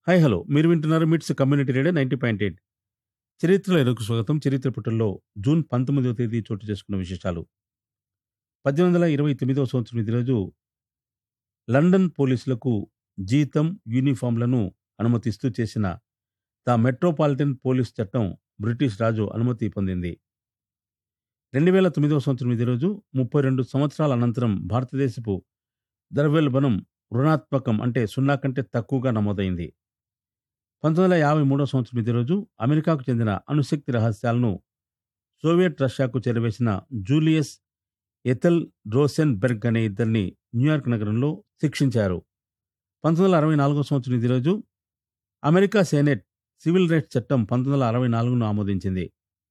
Hi hello మీరు వింటున్నారు మిట్స్ కమ్యూనిటీ రేడియో 90.8. చరిత్రలో ఎరుకు స్వాగతం. చరిత్ర పుటల్లో జూన్ 19వ తేదీ చోటు చేసుకున్న విశేషాలు. 1829వ సంవత్సరం ఇది రోజు లండన్ పోలీసులకు జీతం యూనిఫామ్లను అనుమతిస్తూ చేసిన ద మెట్రోపాలిటన్ పోలీస్ చట్టం బ్రిటిష్ రాజు అనుమతి పొందింది. 2009వ సంవత్సరం ఇది రోజు 32 సంవత్సరాల అనంతరం భారతదేశపు ద్రవ్యోల్బణం రుణాత్మకం అంటే 0 కంటే తక్కువగా నమోదైంది. 1953వ సంవత్సరం ఇదే రోజు అమెరికాకు చెందిన అణుశక్తి రహస్యాలను సోవియట్ రష్యాకు చేరవేసిన జూలియస్ ఎథెల్ రోసెన్బెర్గ్ అనే ఇద్దరిని న్యూయార్క్ నగరంలో శిక్షించారు. 1964వ సంవత్సరం ఇదే రోజు అమెరికా సెనెట్ సివిల్ రైట్స్ చట్టం 1964ను ఆమోదించింది.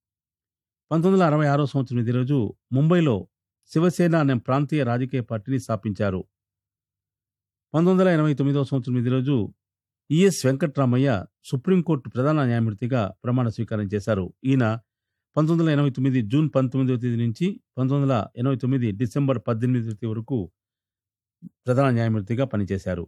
1966వ సంవత్సరం ఇదే రోజు ముంబైలో శివసేన అనే ప్రాంతీయ రాజకీయ పార్టీని స్థాపించారు. 1989వ సంవత్సరం ఇదే రోజు ఈఎస్ వెంకట్రామయ్య సుప్రీంకోర్టు ప్రధాన న్యాయమూర్తిగా ప్రమాణ స్వీకారం చేశారు. ఈయన 1989 జూన్ 19వ తేదీ నుంచి 1989 డిసెంబర్ 18వ తేదీ వరకు ప్రధాన న్యాయమూర్తిగా పనిచేశారు.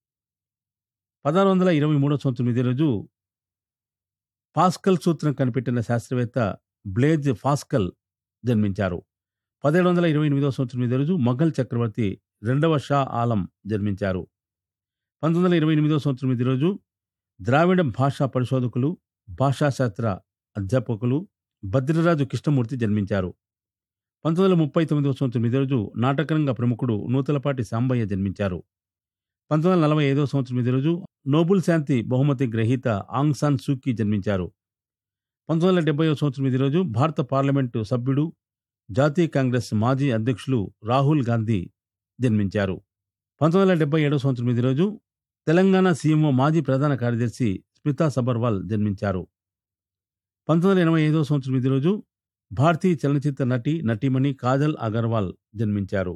1623వ సంవత్సరం ఇదే రోజు పాస్కల్ సూత్రం కనిపెట్టిన శాస్త్రవేత్త బ్లేజ్ పాస్కల్ జన్మించారు. 1728వ సంవత్సరం ఇదే రోజు మొఘల్ చక్రవర్తి రెండవ షా ఆలం జన్మించారు. 1928వ సంవత్సరం ఇదే రోజు ద్రావిడ భాషా పరిశోధకులు, భాషాశాస్త్ర అధ్యాపకులు భద్రరాజు కృష్ణమూర్తి జన్మించారు. 1939వ సంవత్సరం ఇదే రోజు నాటకరంగ ప్రముఖుడు నూతలపాటి సాంబయ్య జన్మించారు. 1945వ సంవత్సరం ఇదే రోజు నోబుల్ శాంతి బహుమతి గ్రహీత ఆంగ్ సాన్ సూకీ జన్మించారు. 1970వ సంవత్సరం ఇదే రోజు భారత పార్లమెంటు సభ్యుడు, జాతీయ కాంగ్రెస్ మాజీ అధ్యక్షులు రాహుల్ గాంధీ జన్మించారు. 1977వ సంవత్సరం ఇదే రోజు తెలంగాణ సీఎంఓ మాజీ ప్రధాన కార్యదర్శి స్మితా సబర్వాల్ జన్మించారు. 1985వ సంవత్సరం ఇదే రోజు భారతీయ చలనచిత్ర నటీమణి కాజల్ అగర్వాల్ జన్మించారు.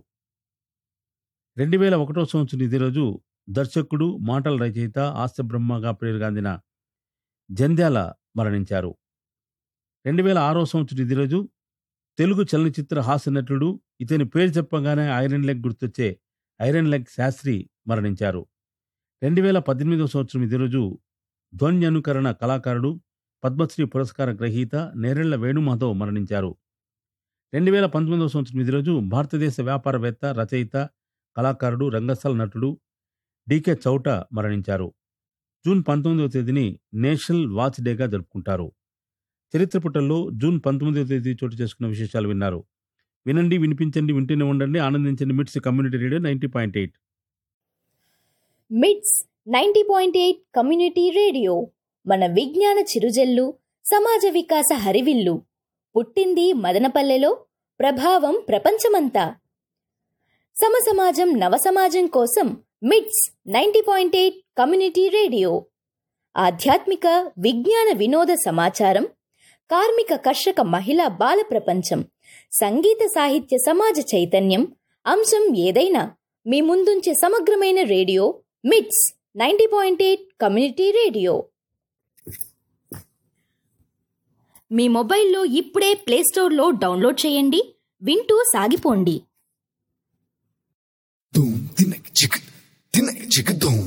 2001వ సంవత్సరం ఇదే రోజు దర్శకుడు, మాటల రచయిత, హాస్యబ్రహ్మగా పేరుగాందిన జంధ్యాల మరణించారు. 2006వ సంవత్సరం ఇదే రోజు తెలుగు చలనచిత్ర హాస్య నటుడు, ఇతని పేరు చెప్పగానే ఐరన్ లెగ్ గుర్తొచ్చే ఐరన్ లెగ్ శాస్త్రి మరణించారు. 2018వ సంవత్సరం ఇదే రోజు ధ్వన్యనుకరణ కళాకారుడు, పద్మశ్రీ పురస్కార గ్రహీత నేరెళ్ల వేణుమాధవ్ మరణించారు. 2019వ సంవత్సరం ఇదే రోజు భారతదేశ వ్యాపారవేత్త, రచయిత, కళాకారుడు, రంగస్థల నటుడు డికే చౌట మరణించారు. జూన్ 19వ తేదీని నేషనల్ వాచ్ డేగా జరుపుకుంటారు. చరిత్ర పుటల్లో జూన్ 19వ తేదీ చోటు చేసుకున్న విశేషాలు విన్నారు. వినండి, వినిపించండి, వింటూనే ఉండండి, ఆనందించండి. మిట్స్ కమ్యూనిటీ రేడియో 90.8. మిట్స్ 90.8 కమ్యూనిటీ రేడియో మన విజ్ఞాన చిరుజల్లు, సమాజ వికాస హరివిల్లు. పుట్టింది మదనపల్లెలో, ప్రభావం ప్రపంచమంతా. సమసమాజం నవసమాజం కోసం మిట్స్ 90.8 కమ్యూనిటీ రేడియో. ఆధ్యాత్మిక, విజ్ఞాన, వినోద సమాచారం, కార్మిక, కర్షక, మహిళా, బాల ప్రపంచం, సంగీత, సాహిత్య, సమాజ చైతన్యం, అంశం ఏదైనా మీ ముందుంచే సమగ్రమైన రేడియో మిట్స్ 90.8 కమ్యూనిటీ రేడియో. మీ మొబైల్లో ఇప్పుడే ప్లేస్టోర్లో డౌన్లోడ్ చేయండి, వింటూ సాగిపోండి.